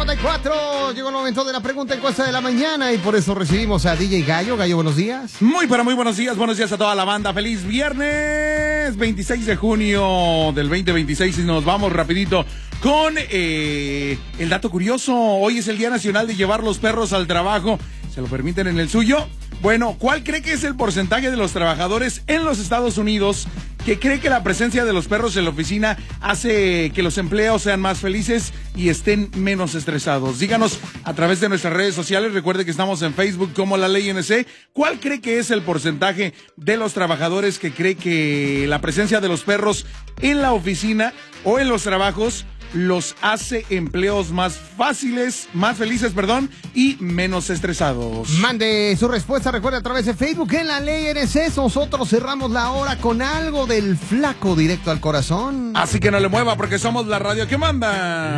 9:54. Llegó el momento de la pregunta encuesta de la mañana y por eso recibimos a DJ Gallo. Gallo, buenos días. Muy buenos días. Buenos días a toda la banda. Feliz viernes 26 de junio del 2026 y nos vamos rapidito con el dato curioso. Hoy es el Día Nacional de llevar los perros al trabajo. ¿Se lo permiten en el suyo? Bueno, ¿cuál cree que es el porcentaje de los trabajadores en los Estados Unidos que cree que la presencia de los perros en la oficina hace que los empleados sean más felices y estén menos estresados? Díganos a través de nuestras redes sociales. Recuerde que estamos en Facebook como La Ley NC. ¿Cuál cree que es el porcentaje de los trabajadores que cree que la presencia de los perros en la oficina o en los trabajos los hace empleos más felices, y menos estresados? Mande su respuesta, recuerde, a través de Facebook en La Ley NC. Nosotros cerramos la hora con algo del flaco directo al corazón. Así que no le mueva porque somos la radio que manda.